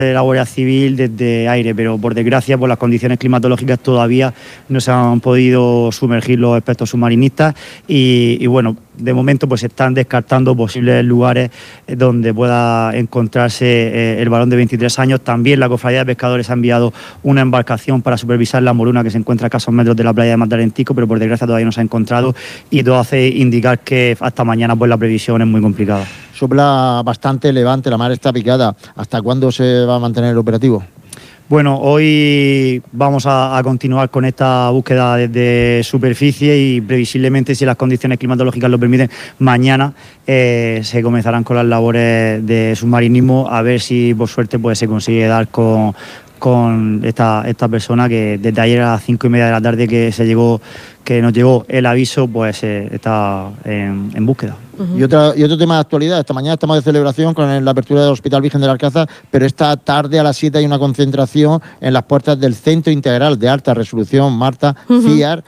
de la Guardia Civil desde aire, pero por desgracia por las condiciones climatológicas todavía no se han podido sumergir los expertos submarinistas y bueno, de momento pues se están descartando posibles lugares donde pueda encontrarse el varón de 23 años. También la Cofradía de Pescadores ha enviado una embarcación para supervisar la moruna que se encuentra a escasos metros de la playa de Magdalentico, pero por desgracia todavía no se ha encontrado y todo hace indicar que hasta mañana pues la previsión es muy complicada. Sopla bastante levante, la mar está picada. ¿Hasta cuándo se va a mantener el operativo? Bueno, hoy vamos a continuar con esta búsqueda desde superficie y previsiblemente, si las condiciones climatológicas lo permiten, mañana se comenzarán con las labores de submarinismo, a ver si por suerte pues se consigue dar con esta persona que desde ayer a las 5:30 de la tarde que nos llegó el aviso, pues está en búsqueda. Uh-huh. Y otro tema de actualidad, esta mañana estamos de celebración con la apertura del Hospital Virgen del Alcázar, pero esta tarde a las 7 hay una concentración en las puertas del Centro Integral de Alta Resolución, Marta, CIAR,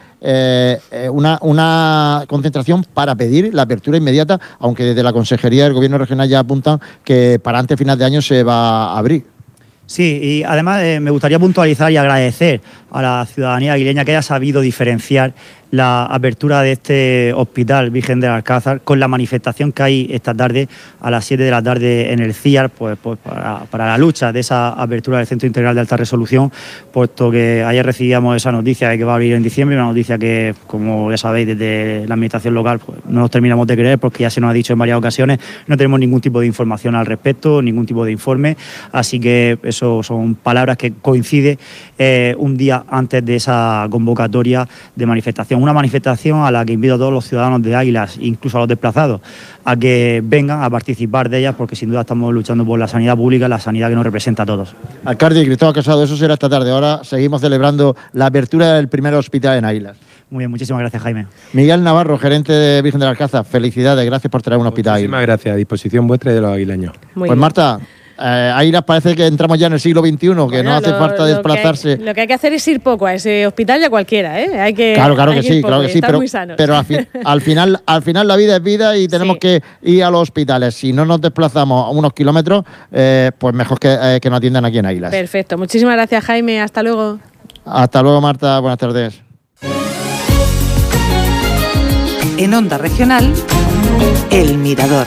una concentración para pedir la apertura inmediata, aunque desde la Consejería del Gobierno Regional ya apuntan que para antes de final de año se va a abrir. Sí, y además me gustaría puntualizar y agradecer a la ciudadanía aguileña que haya sabido diferenciar la apertura de este Hospital Virgen del Alcázar con la manifestación que hay esta tarde a las 7 de la tarde en el CIAR, pues para la lucha de esa apertura del Centro Integral de Alta Resolución, puesto que ayer recibíamos esa noticia de que va a abrir en diciembre, una noticia que, como ya sabéis, desde la administración local pues no nos terminamos de creer porque ya se nos ha dicho en varias ocasiones, no tenemos ningún tipo de información al respecto, ningún tipo de informe, así que eso son palabras que coinciden un día antes de esa convocatoria de manifestación. Una manifestación a la que invito a todos los ciudadanos de Águilas, incluso a los desplazados, a que vengan a participar de ellas, porque sin duda estamos luchando por la sanidad pública, la sanidad que nos representa a todos. Alcalde Cristóbal Casado, eso será esta tarde. Ahora seguimos celebrando la apertura del primer hospital en Águilas. Muy bien, muchísimas gracias, Jaime. Miguel Navarro, gerente de Virgen del Alcázar, felicidades, gracias por traer un hospital. Muchísimas gracias, a disposición vuestra y de los aguileños. Muy bien. Marta, Águilas parece que entramos ya en el siglo XXI, que bueno, no hace falta desplazarse. Lo que hay que hacer es ir poco a ese hospital y a cualquiera, ¿eh? Claro que sí, pero al final la vida es vida y tenemos que ir a los hospitales. Si no nos desplazamos a unos kilómetros, pues mejor que nos atiendan aquí en Águilas. Perfecto, muchísimas gracias, Jaime, hasta luego. Hasta luego, Marta, buenas tardes. En Onda Regional, El Mirador.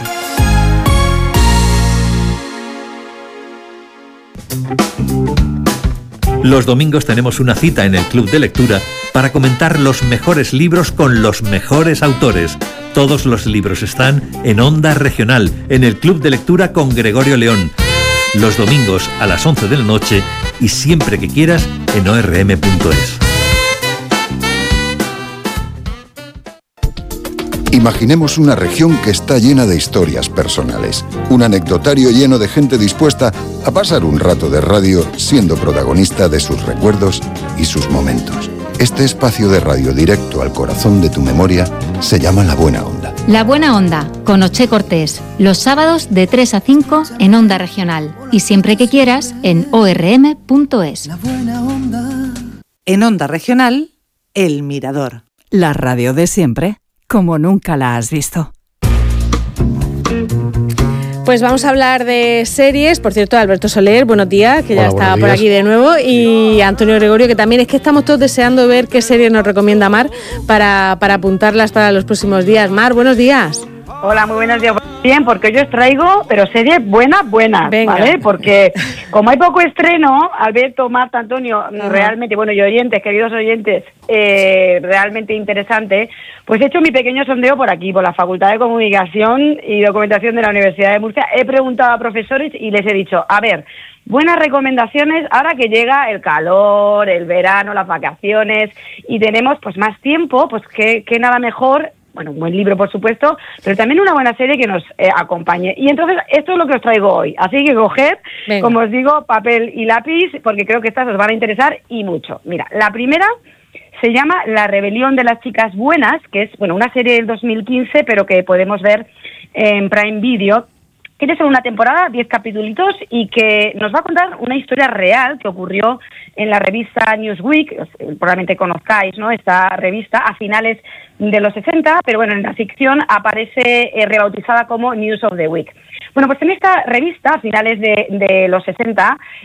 Los domingos tenemos una cita en el Club de Lectura para comentar los mejores libros con los mejores autores. Todos los libros están en Onda Regional, en el Club de Lectura con Gregorio León. Los domingos a las 11 de la noche y siempre que quieras en orm.es. Imaginemos una región que está llena de historias personales, un anecdotario lleno de gente dispuesta a pasar un rato de radio siendo protagonista de sus recuerdos y sus momentos. Este espacio de radio directo al corazón de tu memoria se llama La Buena Onda. La Buena Onda, con Oche Cortés, los sábados de 3 a 5 en Onda Regional y siempre que quieras en orm.es. En Onda Regional, El Mirador. La radio de siempre, como nunca la has visto. Pues vamos a hablar de series. Por cierto, Alberto Soler, buenos días, que ya está por aquí de nuevo. Y Antonio Gregorio, que también es que estamos todos deseando ver qué series nos recomienda Mar para apuntarlas para los próximos días. Mar, buenos días. Hola, muy buenos días. Bien, porque yo os traigo, pero series buenas, ¿vale? Porque como hay poco estreno, Alberto, Marta, Antonio, realmente, bueno, y oyentes, queridos oyentes, realmente interesante, pues he hecho mi pequeño sondeo por aquí, por la Facultad de Comunicación y Documentación de la Universidad de Murcia. He preguntado a profesores y les he dicho, a ver, buenas recomendaciones ahora que llega el calor, el verano, las vacaciones y tenemos pues más tiempo, pues que nada mejor. Bueno, un buen libro, por supuesto, pero también una buena serie que nos acompañe. Y entonces, esto es lo que os traigo hoy. Así que coged, como os digo, papel y lápiz, porque creo que estas os van a interesar y mucho. Mira, la primera se llama La rebelión de las chicas buenas, que es, bueno, una serie del 2015, pero que podemos ver en Prime Video. Tiene solo una temporada, 10 capítulos, y que nos va a contar una historia real que ocurrió en la revista Newsweek. Probablemente conozcáis, ¿no?, esta revista, a finales de los 60, pero bueno, en la ficción aparece rebautizada como News of the Week. Bueno, pues en esta revista, a finales de los 60,